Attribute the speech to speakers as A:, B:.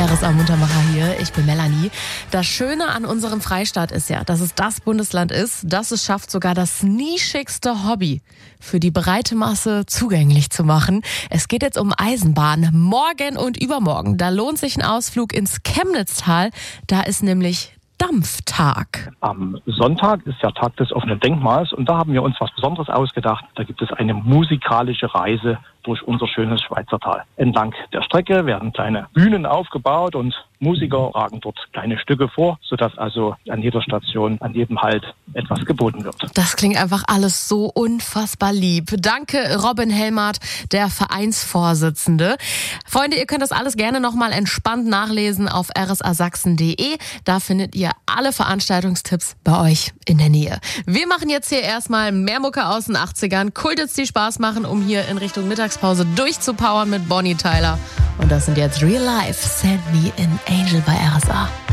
A: RSA Muntermacher hier, ich bin Melanie. Das Schöne an unserem Freistaat ist ja, dass es das Bundesland ist, das es schafft, sogar das nischigste Hobby für die breite Masse zugänglich zu machen. Es geht jetzt um Eisenbahn. Morgen und übermorgen, da lohnt sich ein Ausflug ins Chemnitztal. Da ist nämlich Dampftag.
B: Am Sonntag ist der Tag des offenen Denkmals und da haben wir uns was Besonderes ausgedacht. Da gibt es eine musikalische Reise durch unser schönes Schweizertal. Entlang der Strecke werden kleine Bühnen aufgebaut und Musiker tragen dort kleine Stücke vor, sodass also an jeder Station, an jedem Halt etwas geboten wird.
A: Das klingt einfach alles so unfassbar lieb. Danke, Robin Helmert, der Vereinsvorsitzende. Freunde, ihr könnt das alles gerne nochmal entspannt nachlesen auf rsasachsen.de. Da findet ihr alle Veranstaltungstipps bei euch in der Nähe. Wir machen jetzt hier erstmal mehr Mucke aus den 80ern. Kultits, die Spaß machen, um hier in Richtung Mittagspause durchzupowern mit Bonnie Tyler. Und das sind jetzt Real Life, Send Me an Angel bei RSA.